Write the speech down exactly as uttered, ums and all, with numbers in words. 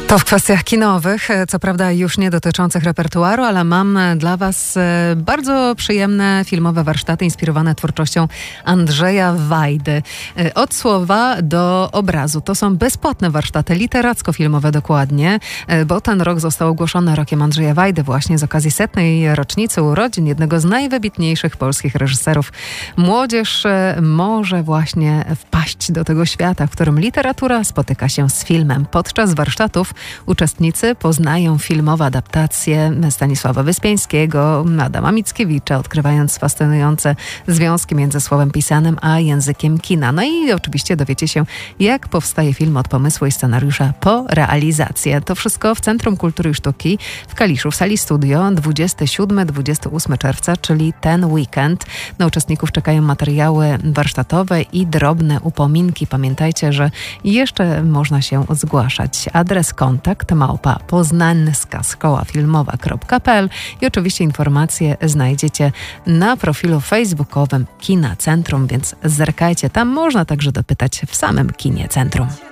To w kwestiach kinowych, co prawda już nie dotyczących repertuaru, ale mam dla Was bardzo przyjemne filmowe warsztaty inspirowane twórczością Andrzeja Wajdy. Od słowa do obrazu. To są bezpłatne warsztaty literacko-filmowe dokładnie, bo ten rok został ogłoszony rokiem Andrzeja Wajdy właśnie z okazji setnej rocznicy urodzin jednego z najwybitniejszych polskich reżyserów. Młodzież może właśnie wpaść do tego świata, w którym literatura spotyka się z filmem. Podczas warsztatów uczestnicy poznają filmowe adaptacje Stanisława Wyspiańskiego, Adama Mickiewicza, odkrywając fascynujące związki między słowem pisanym a językiem kina. No i oczywiście dowiecie się, jak powstaje film od pomysłu i scenariusza po realizację. To wszystko w Centrum Kultury i Sztuki w Kaliszu, w sali studio, dwudziestego siódmego do dwudziestego ósmego czerwca, czyli ten weekend. Na uczestników czekają materiały warsztatowe i drobne upominki. Pamiętajcie, że jeszcze można się zgłaszać. Adres kontakt małpa poznańska szkoła filmowa kropka p l i oczywiście informacje znajdziecie na profilu facebookowym Kina Centrum, więc zerkajcie. Tam można także dopytać w samym Kinie Centrum.